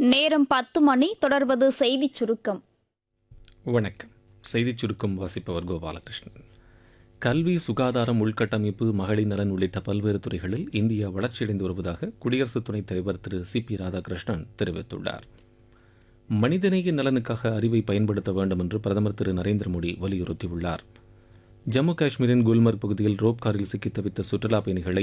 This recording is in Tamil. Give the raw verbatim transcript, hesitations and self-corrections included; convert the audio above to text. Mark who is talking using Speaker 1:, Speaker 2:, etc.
Speaker 1: நேரம் பத்து மணி. தொடர்வது செய்திச் சுருக்கம்.
Speaker 2: வணக்கம். செய்திச் சுருக்கம் வாசிப்பவர் கோபாலகிருஷ்ணன். கல்வி, சுகாதாரம், உள்கட்டமைப்பு, மகளிர் நலன் உள்ளிட்ட பல்வேறு துறைகளில் இந்தியா வளர்ச்சியடைந்து வருவதாக குடியரசு துணைத் தலைவர் திரு சி பி ராதாகிருஷ்ணன் தெரிவித்துள்ளார். மனிதநேய நலனுக்காக அறிவை பயன்படுத்த வேண்டும் என்று பிரதமர் திரு நரேந்திர மோடி வலியுறுத்தியுள்ளார். ஜம்மு காஷ்மீரின் குல்மர்க் பகுதியில் ரோப் காரில் சிக்கி தவித்த சுற்றுலாப் பயணிகளை